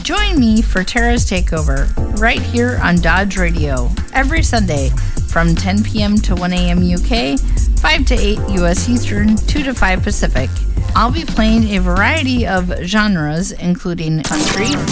Join me for Tara's Takeover right here on Dodge Radio every Sunday from 10 p.m. to 1 a.m. UK, 5 to 8 U.S. Eastern, 2 to 5 Pacific. I'll be playing a variety of genres including country,